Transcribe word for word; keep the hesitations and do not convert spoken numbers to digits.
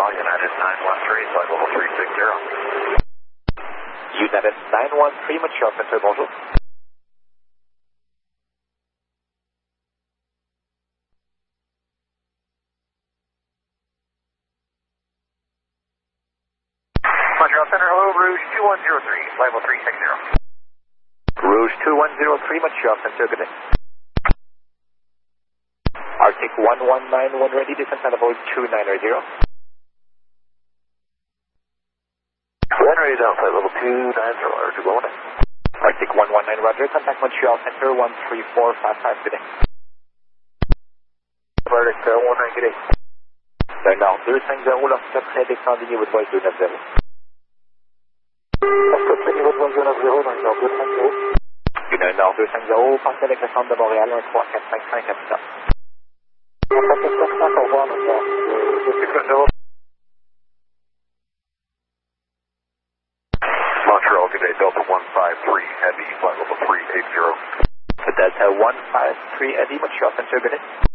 Montreal, United nine one three, flight level three six zero. United nine one three, Montreal Center, bonjour. Montreal Center, hello, Rouge two one zero three, flight level three six zero. Rouge two one zero three, Montreal Center, good day. Arctic one one nine one ready, descent level two nine zero. One ready down, flight level two nine zero, R two one. Arctic one one nine, roger, contact Montreal Center one three four five five, good day. Arctic one nine, good day. D'un nord deux cinq zéro, lorsque près, descendez niveau de vol deux neuf zéro. Lorsque près, niveau de vol deux neuf zéro, dans le nord deux cinq zéro. D'un nord deux cinq zéro, passez avec le centre de Montréal, un trois quatre cinq cinq à distance. Au revoir, maintenant. Montreal, good day, Delta one five three, heavy, flight level three eight zero. Delta one five three, heavy, Montreal Center, good day.